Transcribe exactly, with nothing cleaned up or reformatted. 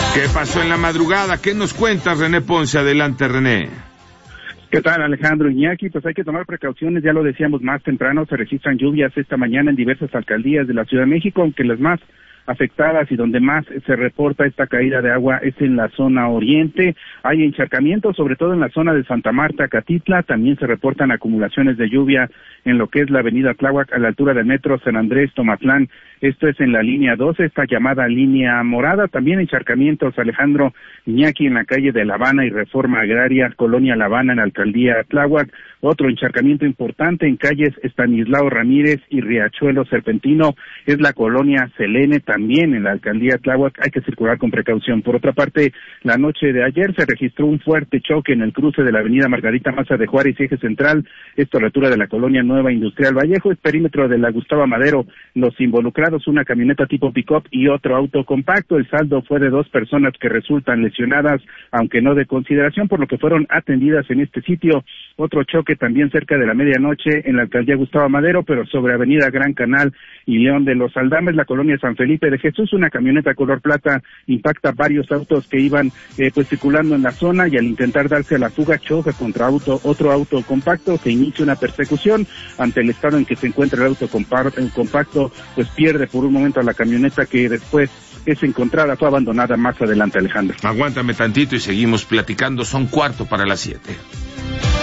¿Qué pasó en la madrugada? ¿Qué nos cuentas, René Ponce? Adelante, René. ¿Qué tal, Alejandro Iñaki? Pues hay que tomar precauciones, ya lo decíamos más temprano, se registran lluvias esta mañana en diversas alcaldías de la Ciudad de México, aunque las más afectadas y donde más se reporta esta caída de agua es en la zona oriente. Hay encharcamientos, sobre todo en la zona de Santa Marta, Catitla. También se reportan acumulaciones de lluvia en lo que es la avenida Tláhuac a la altura del metro San Andrés, Tomatlán. Esto es en la línea doce, esta llamada línea morada. También encharcamientos, Alejandro Iñaki, en la calle de La Habana y Reforma Agraria, Colonia La Habana, en la alcaldía Tláhuac. Otro encharcamiento importante en calles Estanislao Ramírez y Riachuelo Serpentino es la colonia Selene, también en la alcaldía Tláhuac. Hay que circular con precaución. Por otra parte, la noche de ayer se registró un fuerte choque en el cruce de la avenida Margarita Maza de Juárez y Eje Central, esto a la altura de la colonia Nueva Industrial Vallejo, es perímetro de la Gustavo Madero. Los involucrados, una camioneta tipo pick-up y otro auto compacto. El saldo fue de dos personas que resultan lesionadas, aunque no de consideración, por lo que fueron atendidas en este sitio. Otro choque también cerca de la medianoche en la alcaldía Gustavo Madero, pero sobre avenida Gran Canal y León de los Aldames, la colonia San Felipe de Jesús. Una camioneta color plata impacta varios autos que iban eh, pues circulando en la zona, y al intentar darse a la fuga choca contra auto, otro auto compacto. Se inicia una persecución. Ante el estado en que se encuentra el auto compacto, pues pierde por un momento a la camioneta, que después es encontrada, fue abandonada más adelante, Alejandro. Aguántame tantito y seguimos platicando, son cuarto para las siete.